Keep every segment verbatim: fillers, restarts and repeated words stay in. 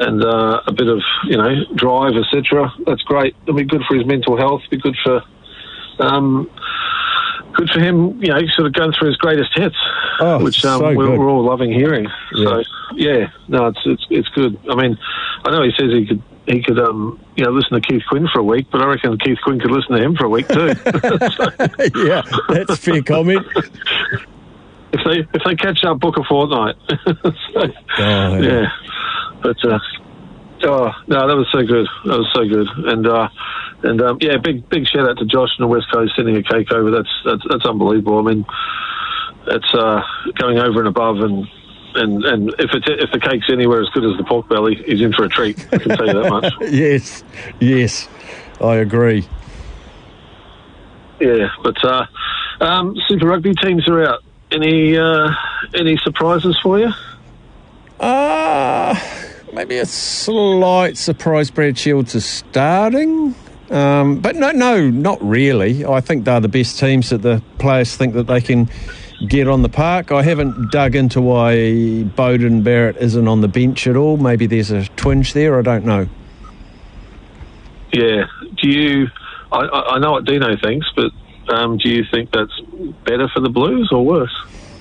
and uh, a bit of, you know, drive, et cetera. That's great. It'll be good for his mental health. Be good for, um, good for him. You know, sort of going through his greatest hits, oh, which um, so we're, we're all loving hearing. Yeah. So yeah, no, it's it's it's good. I mean, I know he says he could he could um you know listen to Keith Quinn for a week, but I reckon Keith Quinn could listen to him for a week too. So, yeah, that's a fair comment. If they if they catch up, book a fortnight. So, oh, yeah. yeah, but uh, oh no, that was so good. That was so good, and uh, and um, yeah, big big shout out to Josh and the West Coast sending a cake over. That's that's that's unbelievable. I mean, it's uh, going over and above, and and and if it's if the cake's anywhere as good as the pork belly, he's in for a treat. I can tell you that much. yes, yes, I agree. Yeah, but uh, um, Super Rugby teams are out. Any uh, any surprises for you? Uh, maybe a slight surprise Brad Shields is starting. Um, but no, no, not really. I think they're the best teams that the players think that they can get on the park. I haven't dug into why Bowden Barrett isn't on the bench at all. Maybe there's a twinge there. I don't know. Yeah. Do you... I, I know what Dino thinks, but um, do you think that's better for the Blues or worse?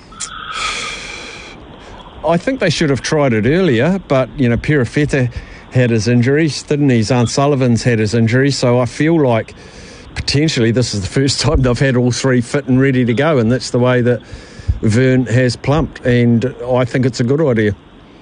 I think they should have tried it earlier, but, you know, Perifeta had his injuries, didn't he? Zan Sullivan's had his injuries, so I feel like potentially this is the first time they've had all three fit and ready to go, and that's the way that Vern has plumped, and I think it's a good idea.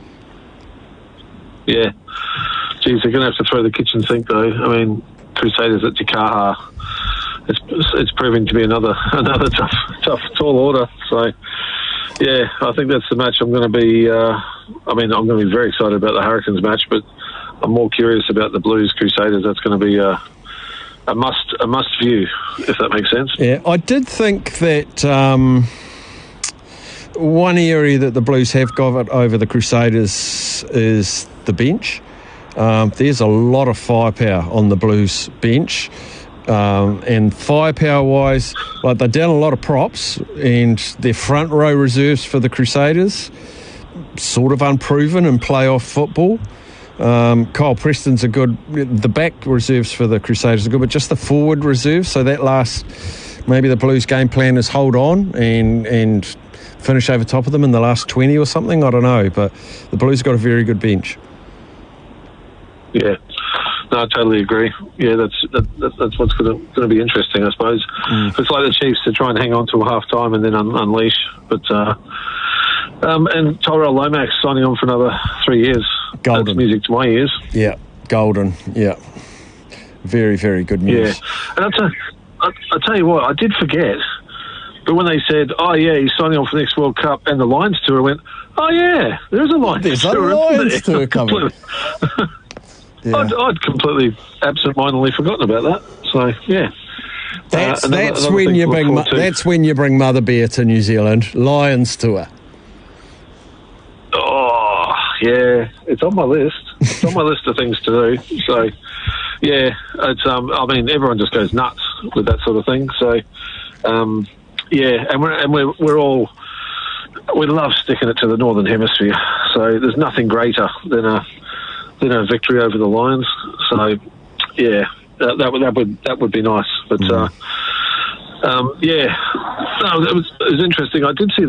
Yeah. Geez, they're going to have to throw the kitchen sink, though. I mean, Crusaders at Tikaha, it's it's proving to be another another tough, tough, tall order. So, yeah, I think that's the match I'm going to be... Uh, I mean, I'm going to be very excited about the Hurricanes match, but I'm more curious about the Blues Crusaders. That's going to be a, a must a must view, if that makes sense. Yeah, I did think that um, one area that the Blues have got over the Crusaders is the bench. Um, there's a lot of firepower on the Blues bench. Um, and firepower-wise, like they're down a lot of props, and their front row reserves for the Crusaders sort of unproven in playoff football. Um, Kyle Preston's a good... The back reserves for the Crusaders are good, but just the forward reserves, so that last... Maybe the Blues' game plan is hold on and and finish over top of them in the last twenty or something, I don't know, but the Blues have got a very good bench. Yeah. No, I totally agree. Yeah, that's that, that's what's going to be interesting, I suppose. Mm. It's like the Chiefs to try and hang on to a half time and then un- unleash. But uh, um, and Tyrell Lomax signing on for another three years. Golden. That's music to my ears. Yeah, golden. Yeah, very very good news. Yeah, and I'll tell, I, I'll tell you what, I did forget. But when they said, "Oh yeah, he's signing on for the next World Cup," and the Lions tour, I went, "Oh yeah, there's a Lions There's tour." There's a Lions tour coming. Yeah. I'd, I'd completely absent-mindedly forgotten about that. So yeah, that's uh, another, that's another when you bring to. that's when you bring Mother Bear to New Zealand. Lions tour. Oh yeah, it's on my list. It's on my list of things to do. So yeah, it's um. I mean, everyone just goes nuts with that sort of thing. So um, yeah, and we're and we're we're all. We love sticking it to the Northern Hemisphere. So there's nothing greater than a. than a victory over the Lions. So, yeah, that, that would that would that would be nice. But uh, um, yeah, no, it was it was interesting. I did see.